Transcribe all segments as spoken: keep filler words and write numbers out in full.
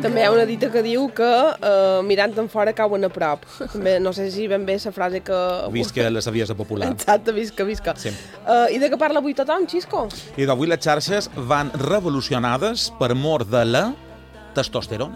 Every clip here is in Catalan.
També hi ha una dita que diu que uh, mirant en fora cauen a prop. També, no sé si ben bé la frase que... Visca la saviesa popular. Exacte, visca, visca. Sí. Uh, I de què parla avui tothom, Xisco? I d'avui les xarxes van revolucionades per mor de la testosterona.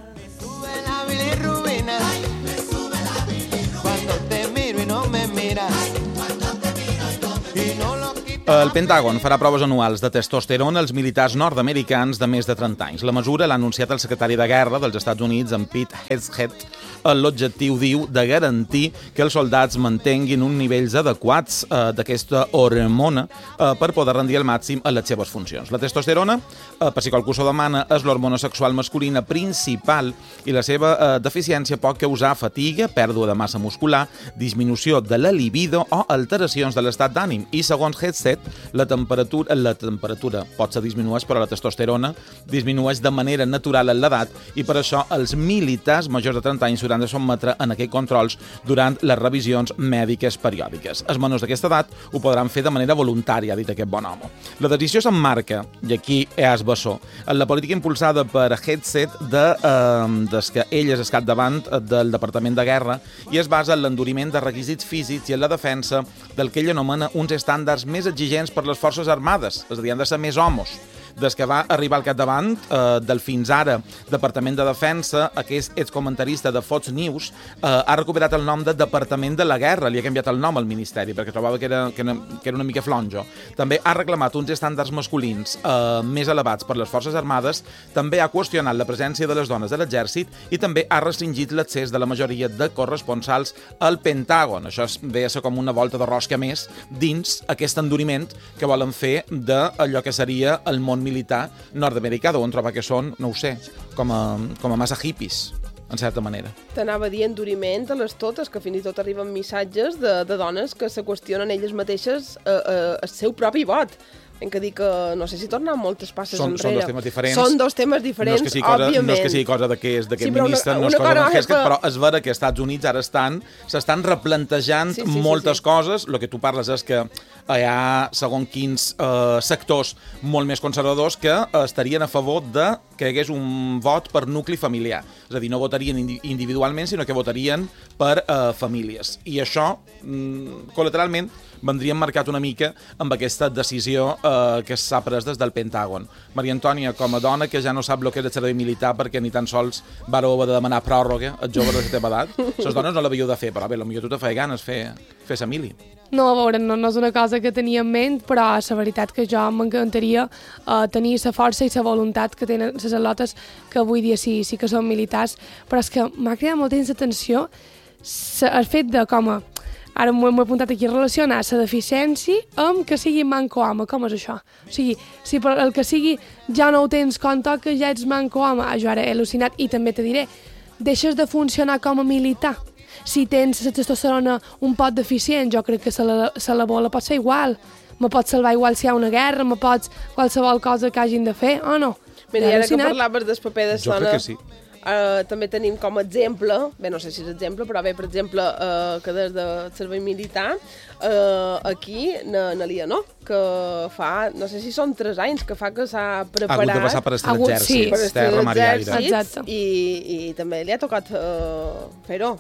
El Pentàgon farà proves anuals de testosterona als militars nord-americans de més de trenta anys. La mesura l'ha anunciat el secretari de Guerra dels Estats Units, en Pete Hegseth. L'objectiu, diu, de garantir que els soldats mantenguin uns nivells adequats eh, d'aquesta hormona eh, per poder rendir al màxim a les seves funcions. La testosterona, eh, per si qualcú s'ho demana, és l'hormona sexual masculina principal i la seva eh, deficiència pot causar fatiga, pèrdua de massa muscular, disminució de la libido o alteracions de l'estat d'ànim. I segons Hegseth, la temperatura, la temperatura pot ser disminueix, però la testosterona disminueix de manera natural en l'edat i per això els militars majors de trenta anys s'hauran de sotmetre en aquells controls durant les revisions mèdiques periòdiques. Els menors d'aquesta edat ho podran fer de manera voluntària, ha dit aquest bon home. La decisió s'emmarca, i aquí és bessó, en la política impulsada per Hegseth de, eh, des que ell és el capdavant del Departament de Guerra i es basa en l'enduriment de requisits físics i en la defensa del que ell anomena uns estàndards més exigents per les forces armades, és a dir, han de ser més homes. Des que va arribar al capdavant eh, del fins ara Departament de Defensa, aquest excomentarista de Fox News eh, ha recuperat el nom de Departament de la Guerra, li ha canviat el nom al Ministeri perquè trobava que era, que era, que era una mica flonjo. També ha reclamat uns estàndards masculins eh, més elevats per les Forces Armades, també ha qüestionat la presència de les dones de l'exèrcit i també ha restringit l'accés de la majoria de corresponsals al Pentàgon. Això ve a ser com una volta de rosca més dins aquest enduriment que volen fer d'allò que seria el món militar nord-americà, d'on troba que són, no ho sé, com a, com a massa hippies, en certa manera. T'anava a dir enduriment a les totes, que fins i tot arriben missatges de, de dones que se qüestionen elles mateixes eh, eh, el seu propi vot. Hem que dir que, no sé si tornen moltes passes són, enrere. Són dos temes diferents. Són dos temes diferents, no és que sigui cosa, òbviament. No és que sigui cosa d'aquest sí, ministre, una, no és cosa de Hegseth, que... però és vera que als Estats Units ara estan s'estan replantejant sí, sí, moltes sí, sí. coses. El que tu parles és que hi ha, segons quins eh, sectors molt més conservadors que estarien a favor de que hi hagués un vot per nucli familiar. És a dir, no votarien individualment, sinó que votarien per eh, famílies. I això, mm, col·lateralment, vendríem marcat una mica amb aquesta decisió eh, que s'ha pres des del Pentàgon. Maria Antònia, com a dona que ja no sap el que és el servei militar perquè ni tan sols vareu haver de demanar pròrroga als joves de la teva edat, les dones no l'havíeu de fer, però bé, potser tu te feia ganes fer, fer sa mili. No, a veure, no, no és una cosa que tenia en ment, però la veritat que jo m'encantaria uh, tenir la força i la voluntat que tenen les al·lotes que avui dia sí, sí que són militars, però és que m'ha cridat molt temps l'atenció el fet de com a ara m'ho he apuntat aquí, relacionar la deficiència amb que sigui manco home. Com és això? O sigui, si per el que sigui ja no ho tens com toca, ja ets manco home. Ah, jo ara he al·lucinat i també te diré, deixes de funcionar com a militar. Si tens la testosterona un pot deficient, jo crec que la, la bola pot ser igual. Me pots salvar igual si hi ha una guerra, me pots qualsevol cosa que hagin de fer, o no? Mira, i ara que parlaves del paper de jo dona... crec que sí. Uh, també tenim com a exemple, bé, no sé si és exemple, però bé, per exemple, uh, que des del servei militar, uh, aquí, na, na Lia, no? Que fa, no sé si són tres anys, que fa que s'ha preparat... Ha hagut de passar per estar l'exèrcit, sí, per estar terra, mar i aire. Exacte. I, i també li ha tocat uh, fer-ho.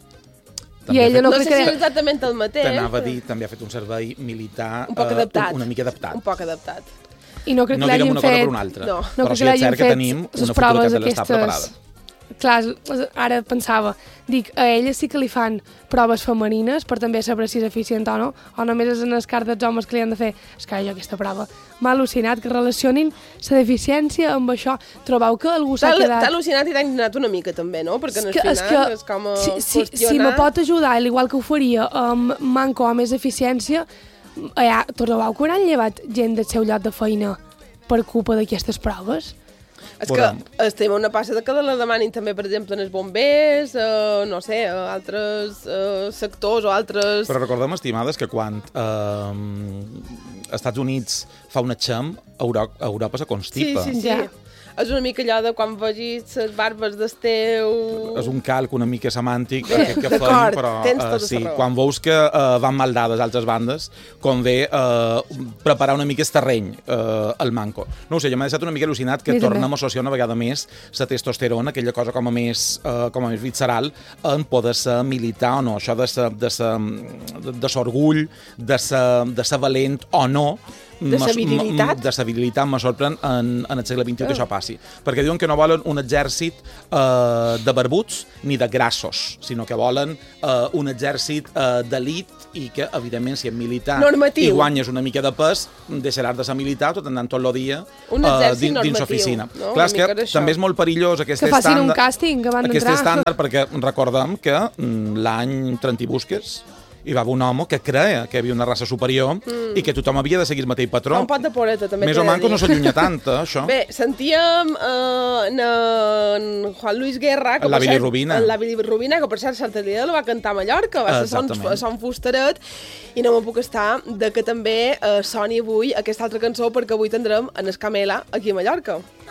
I ella no, no crec sé que... si és exactament el mateix. T'anava a dir, també ha fet un servei militar un poc adaptat. Uh, una mica adaptat. Un poc adaptat. I no crec no que l'hagin una fet... cosa per una altra. No, no però crec sí que és cert que fet tenim una les futura proves que l'està preparada. Clar, ara pensava, dic, a ella sí que li fan proves femenines per també saber si és eficient o no, o només és en el cas dels homes que li han de fer. És que jo aquesta prova m'ha al·lucinat que relacionin la deficiència amb això. Trobeu que algú s'ha quedat... T'ha al·lucinat i t'ha indignat una mica també, no? Perquè en el que, final és, que, és com a si, si, qüestionar... si me pot ajudar, igual que ho faria amb manco o més eficiència, ja, trobeu que hauran llevat gent del seu lloc de feina per culpa d'aquestes proves? És que estem a una passa de que la demanin també, per exemple, en els bombers, eh, no sé, altres eh, sectors o altres... Però recordem, estimades, que quan eh, Estats Units fa un atxam, Europa, Europa se constipa. Sí, sí, sí. és una mica allò de quan vegis les barbes del teu... És un calc una mica semàntic Bé, que, que fem, però uh, sí, quan veus que uh, van mal dades altres bandes, convé uh, preparar una mica el terreny uh, al manco. No ho sé, jo m'he deixat una mica al·lucinat que tornem a associar una vegada més la testosterona, aquella cosa com a més, uh, com a més visceral, en poder ser militar o no, això de ser, de ser, de ser orgull, de ser, de ser valent o no, de sa virilitat? De sa virilitat me sorprèn en, en el segle vint-i-u que això passi. Perquè diuen que no volen un exèrcit eh, de barbuts ni de grassos, sinó que volen eh, un exèrcit eh, d'elit i que, evidentment, si és militar normatiu. I guanyes una mica de pes, deixaràs de ser militar tot anant tot el dia un eh, dins, dins l'oficina. No? Clar, és que també és molt perillós aquest que facin estàndard, un càsting abans aquest d'entrar. estàndard, perquè recordem que mm, l'any trenta i busques hi va haver un home que creia que hi havia una raça superior mm. i que tothom havia de seguir el mateix patró. Un pot de poreta, també. Més o manco no s'allunya tant, eh, això. Bé, sentíem eh, en, en Juan Luis Guerra... La bilirrubina. La bilirrubina, que per cert Santa Lídia la va cantar a Mallorca, va ser son, son Fusteret, i no me'n puc estar de que també eh, soni avui aquesta altra cançó, perquè avui tindrem en Escamela aquí a Mallorca.